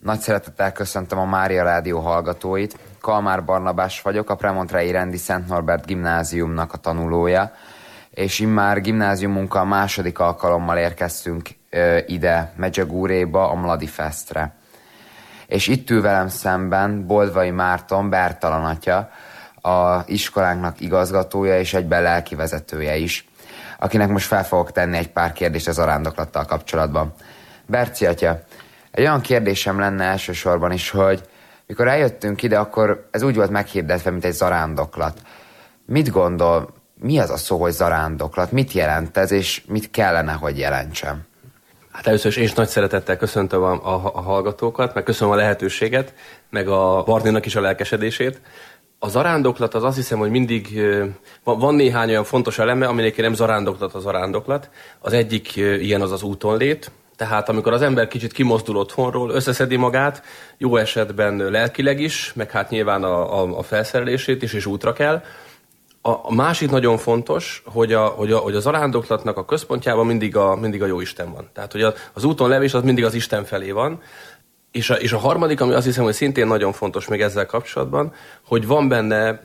Nagy szeretettel köszöntöm a Mária Rádió hallgatóit. Kalmár Barnabás vagyok, a Premontrei Rendi Szent Norbert Gimnáziumnak a tanulója, és immár gimnáziumunkkal a második alkalommal érkeztünk ide, Megyegúréba, a Mladi Festre. És itt ül velem szemben Boldvai Márton, Bertalan atya, a iskolánknak igazgatója és egyben lelkivezetője is, akinek most fel fogok tenni egy pár kérdést az zarándoklattal kapcsolatban. Berci atya, egy olyan kérdésem lenne elsősorban is, hogy mikor eljöttünk ide, akkor ez úgy volt meghirdetve, mint egy zarándoklat. Mit gondol, mi az a szó, hogy zarándoklat? Mit jelent ez, és mit kellene, hogy jelentsem? Hát először is én is nagy szeretettel köszöntöm a hallgatókat, meg köszönöm a lehetőséget, meg a Barninak is a lelkesedését. A zarándoklat az azt hiszem, hogy mindig van néhány olyan fontos eleme, aminek nem zarándoklat a zarándoklat. Az egyik ilyen az útonlét. Tehát amikor az ember kicsit kimozdul otthonról, összeszedi magát, jó esetben lelkileg is, meg hát nyilván a felszerelését is, és útra kell. A másik nagyon fontos, hogy a zarándoklatnak a központjában mindig a Jóisten van. Tehát, hogy az úton levés az mindig az Isten felé van. És a harmadik, ami azt hiszem, hogy szintén nagyon fontos még ezzel kapcsolatban, hogy van benne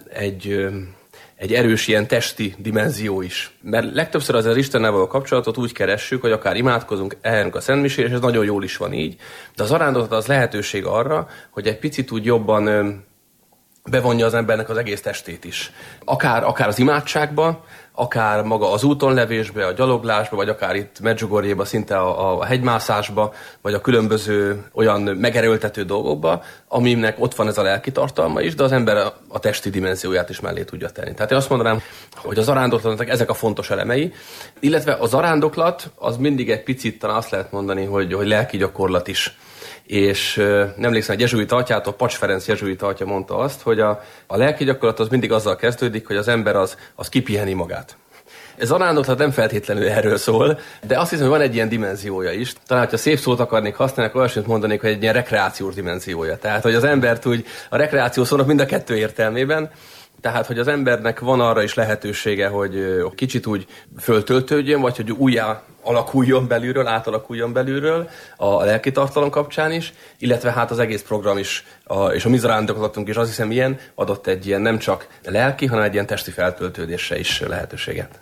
egy erős ilyen testi dimenzió is. Mert legtöbbször az Istennel való kapcsolatot úgy keressük, hogy akár imádkozunk, eljönünk a Szentmisére, és ez nagyon jól is van így. De az zarándoklat az lehetőség arra, hogy egy picit úgy jobban bevonja az embernek az egész testét is. Akár az imádságba, akár maga az útonlevésbe, a gyaloglásba, vagy akár itt Medjugorjéba, szinte a hegymászásba, vagy a különböző olyan megerőltető dolgokba, aminek ott van ez a lelki tartalma is, de az ember a testi dimenzióját is mellé tudja tenni. Tehát én azt mondanám, hogy a zarándoklatnak ezek a fontos elemei, illetve a zarándoklat az mindig egy picit, talán azt lehet mondani, hogy lelki gyakorlat is. És nem emlékszem, egy jezsuita atyától, Pacs Ferenc jezsuita atya mondta azt, hogy a lelki gyakorlat az mindig azzal kezdődik, hogy az ember az kipiheni magát. Ez zarándoklat nem feltétlenül erről szól, de azt hiszem, hogy van egy ilyen dimenziója is. Talán, ha szép szót akarnék használni, akkor olyasmit mondanék, hogy egy ilyen rekreációs dimenziója. Tehát, hogy az embert úgy a rekreáció szónak mind a kettő értelmében, tehát, hogy az embernek van arra is lehetősége, hogy kicsit úgy föltöltődjön, vagy hogy újjá alakuljon belülről, átalakuljon belülről a lelki tartalom kapcsán is, illetve hát az egész program is, és a mi zarándoklatunk is azt hiszem ilyen, adott egy ilyen nem csak lelki, hanem egy ilyen testi feltöltődésre is lehetőséget.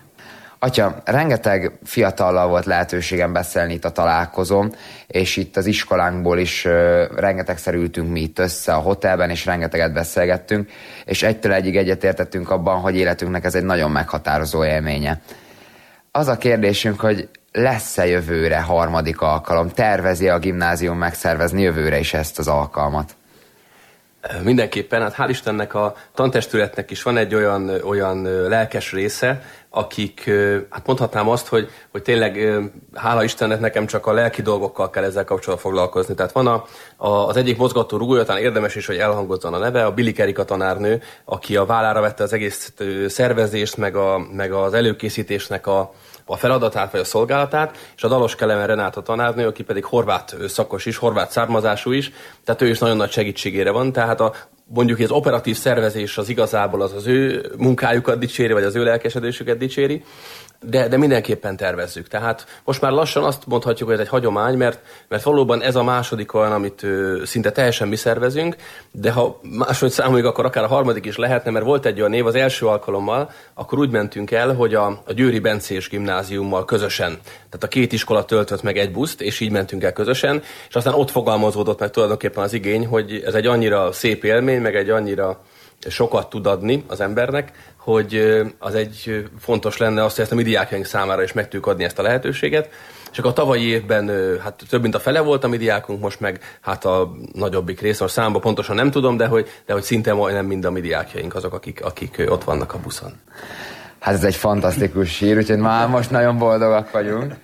Atya, rengeteg fiatallal volt lehetőségem beszélni itt a találkozón, és itt az iskolánkból is rengetegszer ültünk mi itt össze a hotelben, és rengeteget beszélgettünk, és egytől egyig egyetértettünk abban, hogy életünknek ez egy nagyon meghatározó élménye. Az a kérdésünk, hogy lesz-e jövőre harmadik alkalom? Tervezi a gimnázium megszervezni jövőre is ezt az alkalmat? Mindenképpen, hát hál' Istennek a tantestületnek is van egy olyan lelkes része, akik, hát mondhatnám azt, hogy tényleg hála Istennek nekem csak a lelki dolgokkal kell ezzel kapcsolatban foglalkozni. Tehát van az egyik mozgató rugója, talán érdemes is, hogy elhangozzon a neve, a Bilik Erika tanárnő, aki a vállára vette az egész szervezést, meg az előkészítésnek a feladatát, vagy a szolgálatát, és a Dalos Kelemen Renáta tanárnő, aki pedig horvát szakos is, horvát származású is, tehát ő is nagyon nagy segítségére van, tehát mondjuk az operatív szervezés az igazából az ő munkájukat dicséri, vagy az ő lelkesedésüket dicséri, de mindenképpen tervezzük. Tehát most már lassan azt mondhatjuk, hogy ez egy hagyomány, mert valóban ez a második olyan, amit szinte teljesen mi szervezünk, de ha második számoljuk, akkor akár a harmadik is lehetne, mert volt egy olyan név az első alkalommal, akkor úgy mentünk el, hogy a Győri Bencés gimnáziummal közösen, tehát a két iskola töltött meg egy buszt, és így mentünk el közösen, és aztán ott fogalmazódott meg tulajdonképpen az igény, hogy ez egy annyira szép élmény, meg egy annyira sokat tud adni az embernek, hogy az egy fontos lenne azt, hogy ezt a mi diákjaink számára is meg tudjuk adni ezt a lehetőséget. És akkor a tavalyi évben hát több mint a fele volt a mi diákunk, most meg hát a nagyobbik rész, most számba pontosan nem tudom, de hogy szinte majdnem mind a mi diákjaink azok, akik ott vannak a buszon. Hát ez egy fantasztikus hír, úgyhogy már most nagyon boldogak vagyunk.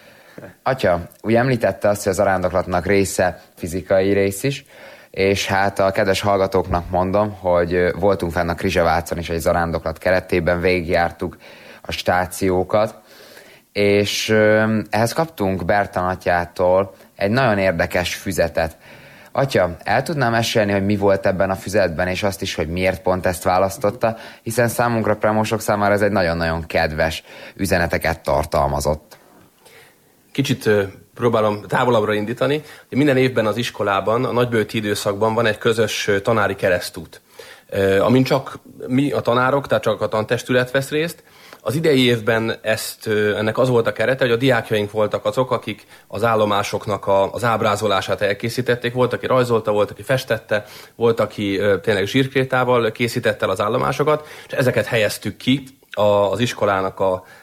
Atya, úgy említette azt, hogy az zarándoklatnak része fizikai rész is, és hát a kedves hallgatóknak mondom, hogy voltunk fenn a Krizsevárcon is egy zarándoklat keretében, végigjártuk a stációkat, és ehhez kaptunk Bertalan atyától egy nagyon érdekes füzetet. Atya, el tudnám mesélni, hogy mi volt ebben a füzetben, és azt is, hogy miért pont ezt választotta, hiszen számunkra, premosok számára ez egy nagyon-nagyon kedves üzeneteket tartalmazott. Kicsit próbálom távolabbra indítani, hogy minden évben az iskolában, a nagybőti időszakban van egy közös tanári keresztút, amin csak mi a tanárok, tehát csak a tantestület vesz részt. Az idei évben ennek az volt a kerete, hogy a diákjaink voltak azok, akik az állomásoknak az ábrázolását elkészítették. Volt, aki rajzolta, volt, aki festette, volt, aki tényleg zsírkrétával készítette el az állomásokat, és ezeket helyeztük ki az iskolának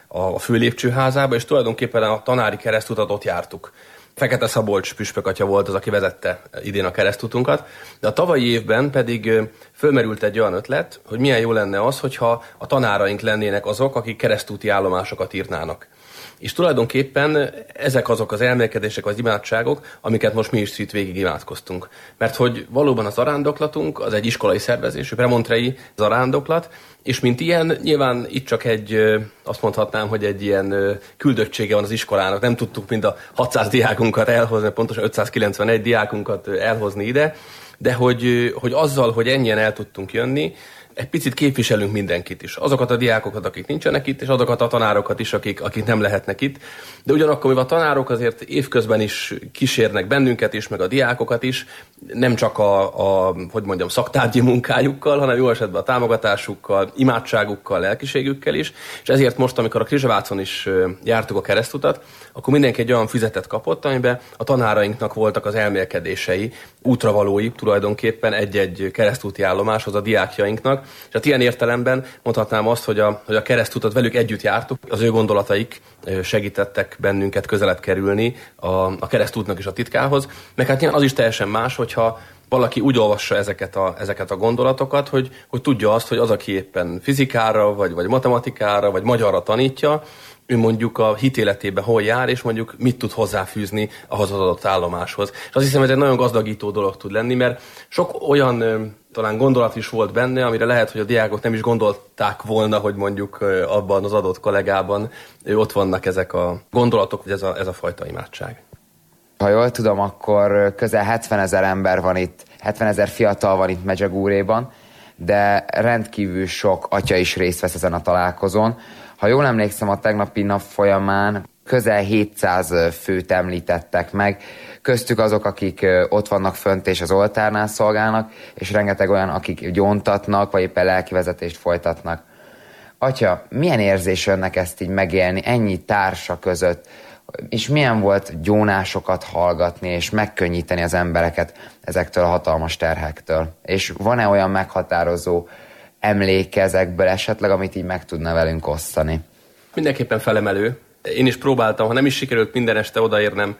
a fő lépcsőházába, és tulajdonképpen a tanári keresztutat ott jártuk. Fekete Szabolcs püspökatya volt az, aki vezette idén a keresztutunkat, de a tavalyi évben pedig fölmerült egy olyan ötlet, hogy milyen jó lenne az, hogyha a tanáraink lennének azok, akik keresztúti állomásokat írnának. És tulajdonképpen ezek azok az elmélkedések, az imádságok, amiket most mi is itt végig imádkoztunk. Mert hogy valóban az zarándoklatunk az egy iskolai szervezésű, premontrei zarándoklat, és mint ilyen, nyilván itt csak azt mondhatnám, hogy egy ilyen küldöttsége van az iskolának. Nem tudtuk mind a 600 diákunkat elhozni, pontosan 591 diákunkat elhozni ide, de hogy azzal, hogy ennyien el tudtunk jönni, egy picit képviselünk mindenkit is. Azokat a diákokat, akik nincsenek itt, és azokat a tanárokat is, akik nem lehetnek itt. De ugyanakkor, mivel a tanárok azért évközben is kísérnek bennünket is, meg a diákokat is, nem csak a szaktárgyi munkájukkal, hanem jó esetben a támogatásukkal, imádságukkal, lelkiségükkel is. És ezért most, amikor a Krizsevácon is jártuk a keresztutat, akkor mindenki egy olyan füzetet kapott, amiben a tanárainknak voltak az elmélkedései, útravalói tulajdonképpen egy-egy keresztúti állomáshoz a diákjainknak. És hát ilyen értelemben mondhatnám azt, hogy a keresztutat velük együtt jártuk, az ő gondolataik segítettek bennünket közelebb kerülni a keresztútnak is a titkához. Meg hát az is teljesen más, hogyha valaki úgy olvassa ezeket a gondolatokat, hogy tudja azt, hogy az, aki éppen fizikára, vagy matematikára, vagy magyarra tanítja, ő mondjuk a hitéletében hol jár, és mondjuk mit tud hozzáfűzni ahhoz az adott állomáshoz. És azt hiszem, ez egy nagyon gazdagító dolog tud lenni, mert sok olyan talán gondolat is volt benne, amire lehet, hogy a diákok nem is gondolták volna, hogy mondjuk abban az adott kollégában ott vannak ezek a gondolatok, vagy ez a fajta imádság. Ha jól tudom, akkor közel 70 000 ember van itt, 70 000 fiatal van itt Medjugorjéban, de rendkívül sok atya is részt vesz ezen a találkozón. Ha jól emlékszem, a tegnapi nap folyamán közel 700 főt említettek meg, köztük azok, akik ott vannak fönt és az oltárnál szolgálnak, és rengeteg olyan, akik gyóntatnak, vagy éppen lelkivezetést folytatnak. Atya, milyen érzés önnek ezt így megélni ennyi társa között, és milyen volt gyónásokat hallgatni, és megkönnyíteni az embereket ezektől a hatalmas terhektől? És van-e olyan meghatározó emléke ezekből esetleg, amit így meg tudna velünk osztani? Mindenképpen felemelő. Én is próbáltam, ha nem is sikerült minden este odaérnem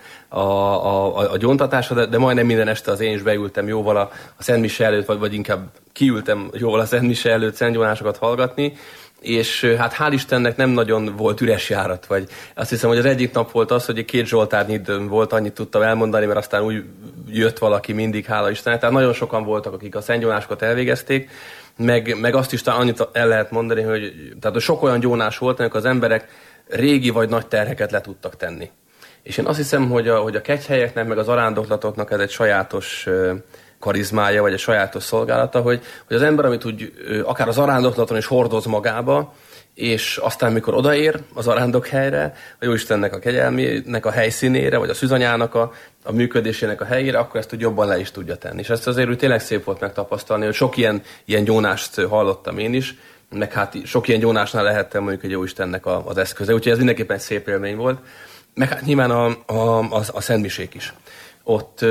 a gyóntatásra, de majdnem minden este én is beültem jóval a Szent Mise előtt, vagy inkább kiültem jóval a Szent Mise előtt szentgyónásokat hallgatni, és hát hál' Istennek nem nagyon volt üres járat, vagy azt hiszem, hogy az egyik nap volt az, hogy 2 zsoltárnyi időm volt, annyit tudtam elmondani, mert aztán úgy jött valaki mindig, hála Istennek. Tehát nagyon sokan voltak, akik a szentgyónásokat elvégezték, meg azt is talán annyit el lehet mondani, hogy tehát sok olyan gyónás volt, amikor az emberek régi vagy nagy terheket le tudtak tenni. És én azt hiszem, hogy a kegyhelyeknek, meg az arándoklatoknak ez egy sajátos karizmája, vagy egy sajátos szolgálata, hogy az ember, amit úgy akár az arándoklaton is hordoz magába, és aztán, mikor odaér az arándokhelyre, a Jóistennek a kegyelmének a helyszínére, vagy a szűzanyának a működésének a helyére, akkor ezt úgy jobban le is tudja tenni. És ezt azért úgy tényleg szép volt megtapasztalni, hogy sok ilyen gyónást hallottam én is, meg hát sok ilyen gyónásnál lehettem mondjuk egy Jóistennek az eszköze, úgyhogy ez mindenképpen egy szép élmény volt. Meg hát nyilván a szentmisék is. Ott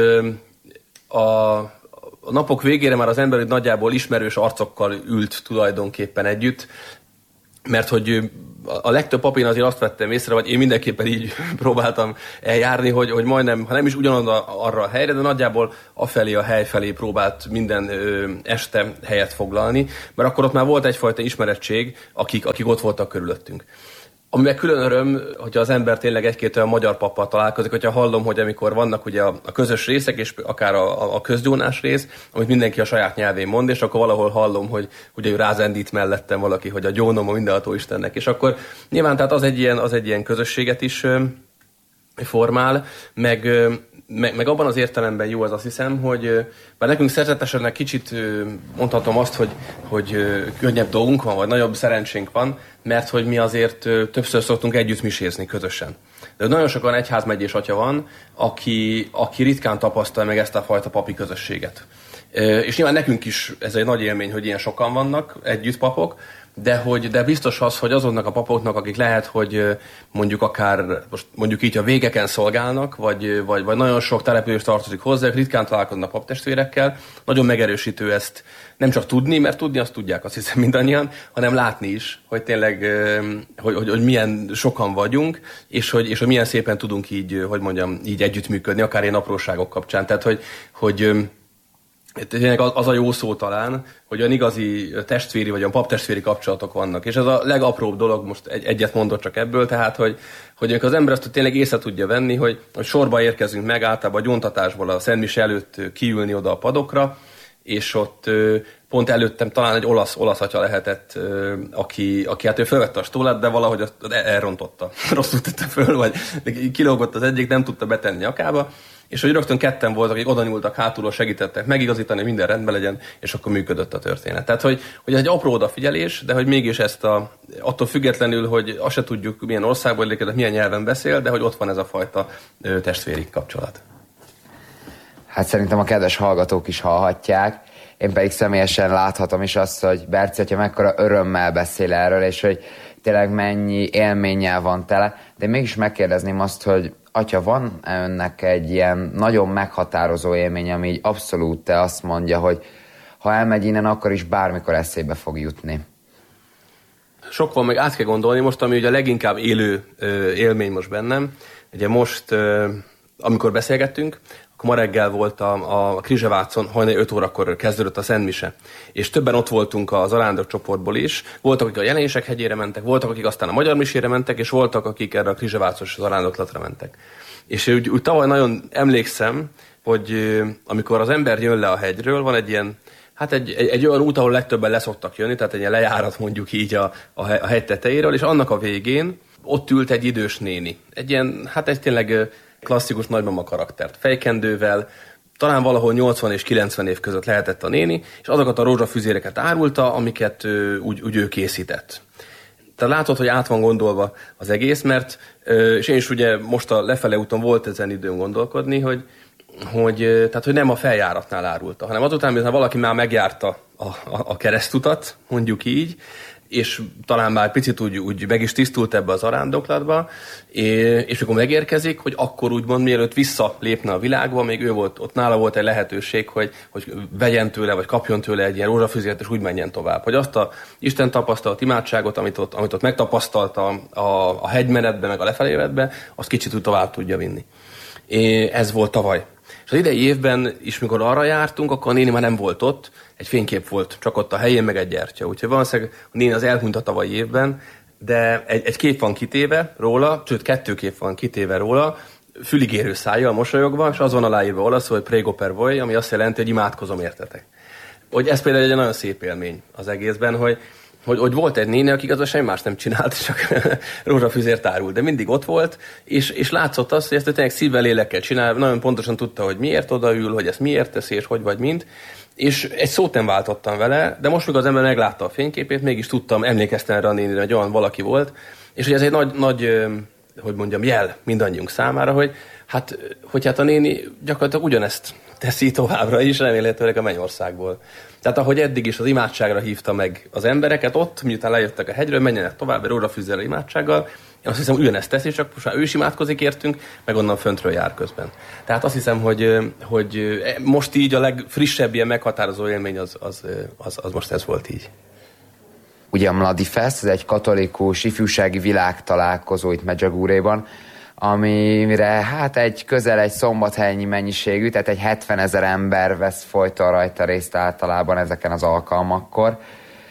a napok végére már az ember nagyjából ismerős arcokkal ült tulajdonképpen együtt, mert hogy a legtöbb papír azért azt vettem észre, vagy én mindenképpen így próbáltam eljárni, hogy majdnem, ha nem is ugyanaz arra a helyre, de nagyjából afelé a hely felé próbált minden este helyet foglalni, mert akkor ott már volt egyfajta ismerettség, akik ott voltak körülöttünk. Amivel külön öröm, hogyha az ember tényleg egy-két olyan magyar pappal találkozik, hogyha hallom, hogy amikor vannak ugye a közös részek, és akár a közgyónás rész, amit mindenki a saját nyelvén mond, és akkor valahol hallom, hogy ugye rázendít mellettem valaki, hogy a gyónom a mindenható Istennek. És akkor nyilván tehát az egy ilyen közösséget is formál, meg abban az értelemben jó az, azt hiszem, hogy bár nekünk szerzetesenek kicsit mondhatom azt, hogy könnyebb dolgunk van, vagy nagyobb szerencsénk van, mert hogy mi azért többször szoktunk együtt misézni közösen. De nagyon sokan egyházmegyés atya van, aki ritkán tapasztalja meg ezt a fajta papi közösséget. És nyilván nekünk is ez egy nagy élmény, hogy ilyen sokan vannak együtt papok, de biztos az, hogy azoknak a papoknak, akik lehet, hogy mondjuk akár, most mondjuk így a végeken szolgálnak, vagy nagyon sok település tartozik hozzá, ritkán találkoznak paptestvérekkel, nagyon megerősítő ezt nem csak tudni, mert tudni azt tudják, azt hiszem mindannyian, hanem látni is, hogy tényleg, hogy milyen sokan vagyunk, és hogy milyen szépen tudunk így, hogy mondjam, így együttműködni, akár ilyen apróságok kapcsán. Tehát, hogy tényleg az a jó szó talán, hogy olyan igazi testvéri vagy olyan paptestvéri kapcsolatok vannak. És ez a legapróbb dolog, most egyet mondott csak ebből, tehát, hogy az ember azt tényleg észre tudja venni, hogy sorba érkezünk meg általában a gyóntatásból a Szentmise előtt kiülni oda a padokra, és ott pont előttem talán egy olasz atya lehetett, aki hát ő fölvette a stólát, de valahogy azt elrontotta. Rosszul tette föl, vagy kilógott az egyik, nem tudta betenni nyakába, és hogy rögtön ketten voltak, akik oda nyúltak hátulról, segítettek megigazítani, minden rendben legyen, és akkor működött a történet. Tehát, hogy ez egy apró odafigyelés, de hogy mégis ezt attól függetlenül, hogy azt se tudjuk, milyen országból létezik, milyen nyelven beszél, de hogy ott van ez a fajta testvéri kapcsolat. Hát szerintem a kedves hallgatók is hallhatják. Én pedig személyesen láthatom is azt, hogy Berci atya mekkora örömmel beszél erről, és hogy tényleg mennyi élménnyel van tele. De én mégis megkérdezném azt, hogy atya, van-e önnek egy ilyen nagyon meghatározó élmény, ami így abszolút te azt mondja, hogy ha elmegy innen, akkor is bármikor eszébe fog jutni? Sok van, meg át kell gondolni most, ami ugye a leginkább élő élmény most bennem. Ugye most, amikor beszélgettünk, akkor ma reggel volt a Krizsevácon, hajnali 5 órakor kezdődött a Szentmise. És többen ott voltunk az arándok csoportból is. Voltak, akik a Jelenések hegyére mentek, voltak, akik aztán a Magyar Misére mentek, és voltak, akik erre a Krizsevácos az arándoklatra mentek. És úgy tavaly nagyon emlékszem, hogy amikor az ember jön le a hegyről, van egy ilyen, hát egy olyan út, ahol legtöbben leszoktak jönni, tehát egy ilyen lejárat mondjuk így a hegy tetejéről, és annak a végén ott ült egy idős néni. Egy ilyen, hát egy tényleg klasszikus nagymama karaktert, fejkendővel, talán valahol 80 és 90 év között lehetett a néni, és azokat a rózsafüzéreket árulta, amiket úgy ő készített. Tehát látod, hogy át van gondolva az egész, mert, és én is ugye most a lefele úton volt ezen időm gondolkodni, hogy nem a feljáratnál árulta, hanem azután, miután valaki már megjárta a keresztutat, mondjuk így, és talán már picit úgy meg is tisztult ebbe az arándoklatba, és amikor megérkezik, hogy akkor úgymond mielőtt visszalépne a világba, még ő volt, ott nála volt egy lehetőség, hogy vegyen tőle, vagy kapjon tőle egy ilyen rózsafűzért, és úgy menjen tovább. Hogy azt a Isten tapasztalt imádságot, amit ott megtapasztalta a hegymenetben, meg a lefelévetben, azt kicsit úgy tovább tudja vinni. Ez volt tavaly. És az idei évben is, mikor arra jártunk, akkor a néni már nem volt ott, egy fénykép volt, csak ott a helyén, meg egy gyertya. Úgyhogy valószínűleg a néni az elhunyt a tavalyi évben, de egy kép van kitéve róla, sőt 2 kép van kitéve róla, füligérő szájjal mosolyogva, és az van aláírva olaszul, hogy prego per voi, ami azt jelenti, hogy imádkozom értetek. Hogy ez például egy nagyon szép élmény az egészben, hogy volt egy néni, aki igazán semmi más nem csinált, csak rózsafüzért árult, de mindig ott volt, és látszott azt, hogy ezt tényleg szívvel, lélekkel csinál, nagyon pontosan tudta, hogy miért odaül, hogy ezt miért teszi, és hogy vagy mind, és egy szót nem váltottam vele, de most, mikor az ember meglátta a fényképét, mégis tudtam, emlékeztem erre a nénire, hogy olyan valaki volt, és hogy ez egy nagy hogy mondjam, jel mindannyiunk számára, hogy a néni gyakorlatilag ugyanezt teszi továbbra is, remélhetőleg a mennyországból. Tehát ahogy eddig is az imádságra hívta meg az embereket ott, miután lejöttek a hegyről, menjenek tovább egy rózsafűzérrel imádsággal, én azt hiszem, ugyanezt teszi, csak most már ő is imádkozik értünk, meg onnan föntről jár közben. Tehát azt hiszem, hogy most így a legfrissebb ilyen meghatározó élmény az most ez volt így. Ugye a Mladi Fest, ez egy katolikus ifjúsági világtalálkozó itt Medjugorjéban, amire közel egy szombathelyi mennyiségű, tehát egy 70 000 ember vesz folyton rajta részt általában ezeken az alkalmakkor,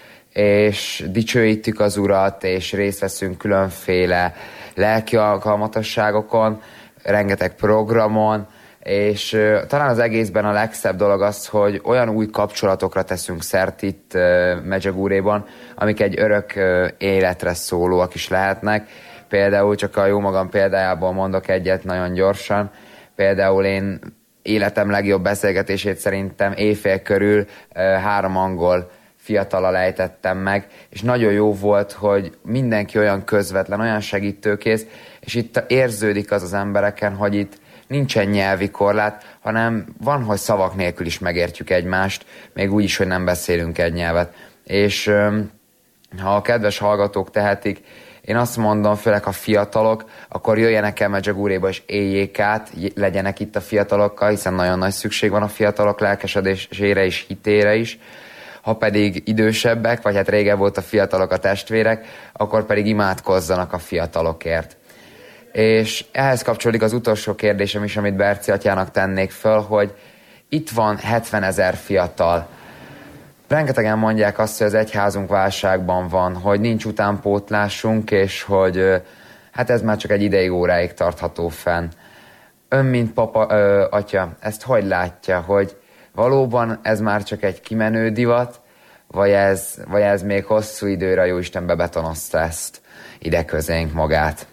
és dicsőítjük az Urat, és részt veszünk különféle lelki alkalmatosságokon, rengeteg programon, és talán az egészben a legszebb dolog az, hogy olyan új kapcsolatokra teszünk szert itt Medjugorjéban, amik egy örök életre szólóak is lehetnek. Például csak a jó magam példájából mondok egyet nagyon gyorsan. Például én életem legjobb beszélgetését szerintem éjfél körül 3 angol fiatallal ejtettem meg, és nagyon jó volt, hogy mindenki olyan közvetlen, olyan segítőkész, és itt érződik az embereken, hogy itt nincsen nyelvi korlát, hanem van, hogy szavak nélkül is megértjük egymást, még úgy is, hogy nem beszélünk egy nyelvet. És ha a kedves hallgatók tehetik, én azt mondom, főleg a fiatalok, akkor jöjjenek el Medjugorjéba és éljék át, legyenek itt a fiatalokkal, hiszen nagyon nagy szükség van a fiatalok lelkesedésére és hitére is. Ha pedig idősebbek, vagy hát régen volt a fiatalok a testvérek, akkor pedig imádkozzanak a fiatalokért. És ehhez kapcsolódik az utolsó kérdésem is, amit Berci atyának tennék föl, hogy itt van 70 000 fiatal. Rengetegen mondják azt, hogy az egyházunk válságban van, hogy nincs utánpótlásunk, és hogy hát ez már csak egy ideig, óráig tartható fenn. Ön, mint papa, atya, ezt hogy látja, hogy valóban ez már csak egy kimenő divat, vagy ez még hosszú időre Jóisten bebetonozta ezt ide közénk magát?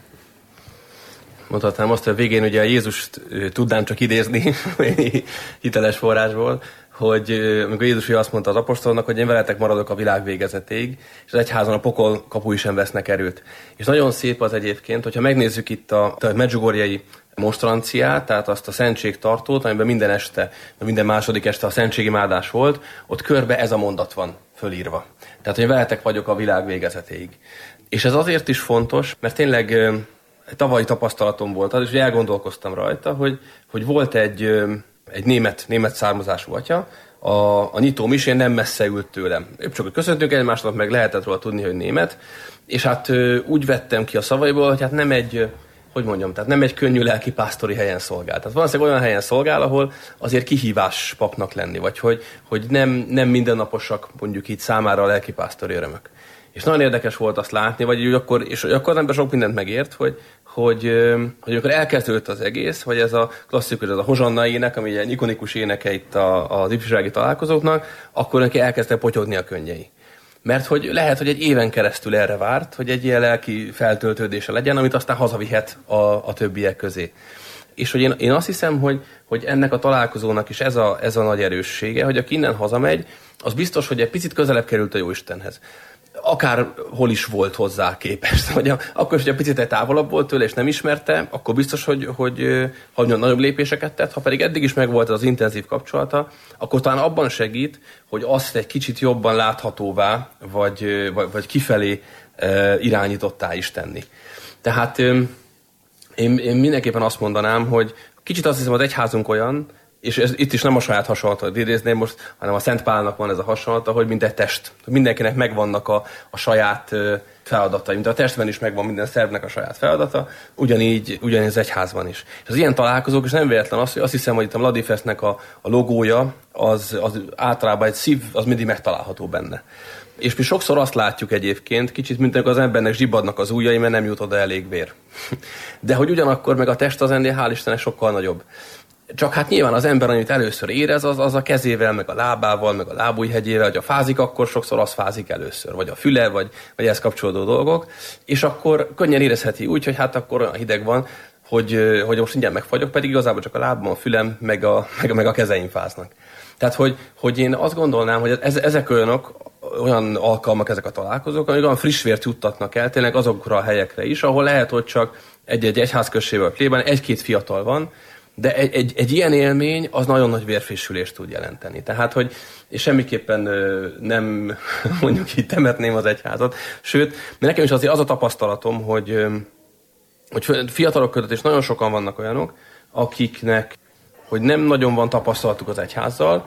Mondhatnám azt, hogy a végén ugye a Jézust tudnám csak idézni hiteles forrásból, hogy amikor Jézus azt mondta az apostolnak, hogy én veletek maradok a világ végezetéig, és az egyházon a pokol kapui sem vesznek erőt. És nagyon szép az egyébként, hogyha megnézzük itt a medjugorjei monstranciát, tehát azt a szentségtartót, amiben minden este, minden második este a szentségimádás volt, ott körbe ez a mondat van fölírva. Tehát, hogy veletek vagyok a világ végezetéig. És ez azért is fontos, mert tényleg tavalyi tapasztalatom volt az, és elgondolkoztam rajta, hogy volt egy német származású atya, a nyitó misén nem messze ült tőlem. Épp csak, hogy köszöntünk egymásnak, meg lehetett róla tudni, hogy német, és hát úgy vettem ki a szavaiból, hogy hát nem egy, tehát nem egy könnyű lelkipásztori helyen szolgál. Tehát valószínűleg olyan helyen szolgál, ahol azért kihívás papnak lenni, vagy hogy nem mindennaposak mondjuk így számára a lelkipásztori örömök. És nagyon érdekes volt azt látni, vagy akkor az ember sok mindent megért, hogy amikor elkezdődött az egész, vagy ez a klasszikus, ez a Hozsanna ének, ami egy ikonikus éneke itt az ifjúsági találkozóknak, akkor neki elkezdtek potyogni a könnyei. Mert hogy lehet, hogy egy éven keresztül erre várt, hogy egy ilyen lelki feltöltődése legyen, amit aztán hazavihet a többiek közé. És hogy én azt hiszem, hogy ennek a találkozónak is ez a nagy erőssége, hogy aki innen hazamegy, az biztos, hogy egy picit közelebb került a Jóistenhez. Akár hol is volt hozzá képest. Akkor is, hogy egy picit távolabb volt tőle, és nem ismerte, akkor biztos, hogy nagyobb lépéseket tett. Ha pedig eddig is megvolt az intenzív kapcsolata, akkor talán abban segít, hogy azt egy kicsit jobban láthatóvá, vagy kifelé irányítottá is tenni. Tehát én mindenképpen azt mondanám, hogy kicsit azt hiszem, az egyházunk olyan, és itt is nem a saját hasonlatot idézném most, hanem a Szent Pálnak van ez a hasonlata, hogy mint egy test. Mindenkinek megvannak a saját feladatai, mint a testben is megvan minden szervnek a saját feladata, ugyanígy az egyházban is. És az ilyen találkozók, és nem véletlen az, hogy azt hiszem, hogy itt a Vladifestnek a logója, az általában egy szív, az mindig megtalálható benne. És mi sokszor azt látjuk egyébként, kicsit, mint amikor az embernek zsibbadnak az ujjai, mert nem jut oda elég vér. De hogy ugyanakkor meg a test az ennél, hál' Istennek, sokkal nagyobb. Csak hát nyilván az ember, amit először érez, az a kezével, meg a lábával, meg a lábujjhegyével, hogyha fázik, akkor sokszor az fázik először, vagy a füle, vagy ehhez kapcsolódó dolgok, és akkor könnyen érezheti úgy, hogy hát akkor olyan hideg van, hogy most mindjárt megfagyok, pedig igazából csak a lábam, a fülem, meg a kezeim fáznak. Tehát, hogy én azt gondolnám, hogy ezek olyan alkalmak, ezek a találkozók, amik olyan friss vért juttatnak el tényleg azokra a helyekre is, ahol lehet, hogy csak egy egyházközségben, plében egy-két fiatal van, de egy ilyen élmény az nagyon nagy vérfrissülést tud jelenteni. Tehát, hogy és semmiképpen nem mondjuk így temetném az egyházat. Sőt, mert nekem is azért az a tapasztalatom, hogy fiatalok között is nagyon sokan vannak olyanok, akiknek hogy nem nagyon van tapasztalatuk az egyházzal,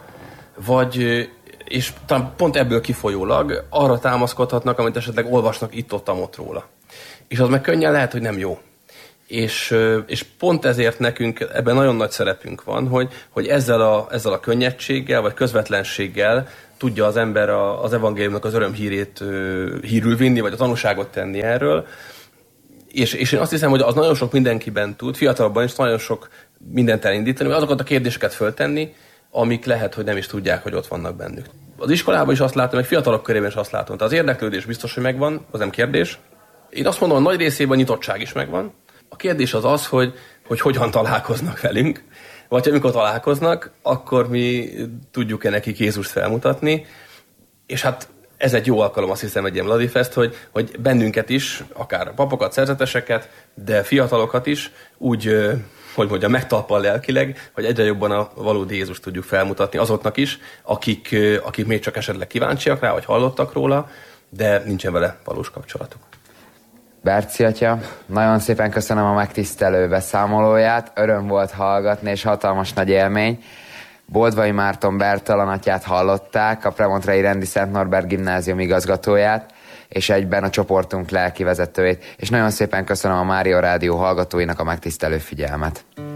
és talán pont ebből kifolyólag arra támaszkodhatnak, amit esetleg olvasnak itt-ott róla. És az meg könnyen lehet, hogy nem jó. És pont ezért nekünk ebben nagyon nagy szerepünk van, hogy ezzel a könnyedséggel, vagy közvetlenséggel tudja az ember az evangéliumnak az örömhírét hírül vinni, vagy a tanúságot tenni erről. És én azt hiszem, hogy az nagyon sok mindenkiben tud, fiatalabban is nagyon sok mindent elindítani, vagy azokat a kérdéseket föltenni, amik lehet, hogy nem is tudják, hogy ott vannak bennük. Az iskolában is azt látom, meg fiatalok körében is azt látom. Tehát az érdeklődés biztos, hogy megvan, az nem kérdés. Én azt mondom, hogy nagy részében a nyitottság is megvan. A kérdés az, hogy hogyan találkoznak velünk, vagy amikor találkoznak, akkor mi tudjuk-e nekik Jézust felmutatni, és hát ez egy jó alkalom, azt hiszem, egy ilyen Vladifest, hogy bennünket is, akár papokat, szerzeteseket, de fiatalokat is úgy, hogy mondjam, megtalpal lelkileg, hogy egyre jobban a valódi Jézust tudjuk felmutatni azoknak is, akik még csak esetleg kíváncsiak rá, vagy hallottak róla, de nincsen vele valós kapcsolatuk. Berci atya, nagyon szépen köszönöm a megtisztelő beszámolóját, öröm volt hallgatni, és hatalmas nagy élmény. Boldvai Márton Bertalan atyát hallották, a Premontrei Rendi Szent Norbert Gimnázium igazgatóját, és egyben a csoportunk lelkivezetőjét, és nagyon szépen köszönöm a Mária Rádió hallgatóinak a megtisztelő figyelmet.